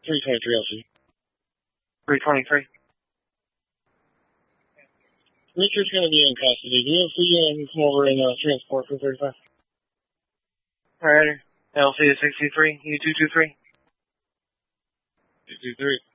323 LC. 323. Richard's going to be in custody. Do you see him come over and transport for 35? Alright. LC is 63, U223. 223.